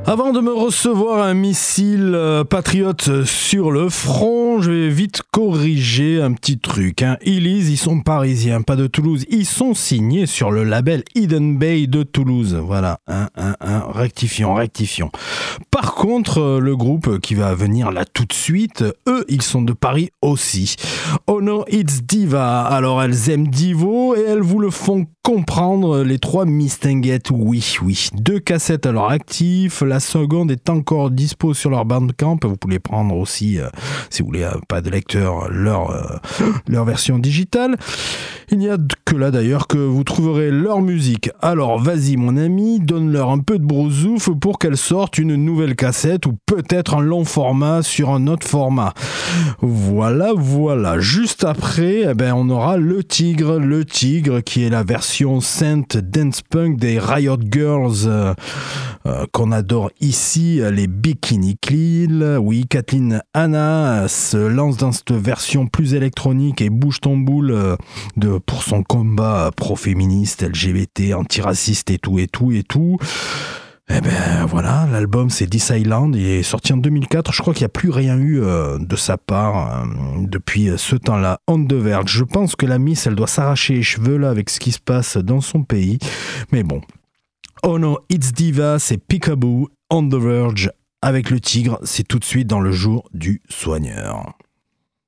Avant de me recevoir un missile patriote sur le front, je vais vite corriger un petit truc. Illies, ils sont parisiens, pas de Toulouse. Ils sont signés sur le label Hidden Bay de Toulouse. Voilà, rectifions. Par contre, le groupe qui va venir là tout de suite, eux, ils sont de Paris aussi. Oh no, it's Diva. Alors, elles aiment Divo et elles vous le font comprendre, les trois Mistinguettes, oui. 2 cassettes à leur actif, la seconde est encore dispo sur leur Bandcamp, vous pouvez prendre aussi, si vous voulez, pas de lecteur, leur version digitale. Il n'y a que là d'ailleurs que vous trouverez leur musique. Alors vas-y mon ami, donne-leur un peu de brousouf pour qu'elles sortent une nouvelle cassette ou peut-être un long format sur un autre format. Voilà. Juste après, on aura Le Tigre qui est la version Sainte Dance Punk des Riot Girls qu'on adore ici, les Bikini Kill. Oui, Kathleen Hanna se lance dans cette version plus électronique et bouge ton boule pour son combat pro-féministe, LGBT, antiraciste et tout. Voilà, l'album c'est This Island, il est sorti en 2004, je crois qu'il n'y a plus rien eu de sa part depuis ce temps-là. On the Verge, je pense que la Miss elle doit s'arracher les cheveux là avec ce qui se passe dans son pays, mais bon. Oh no, it's Diva, c'est Peekaboo, On the Verge avec Le Tigre, c'est tout de suite dans le jour du soigneur.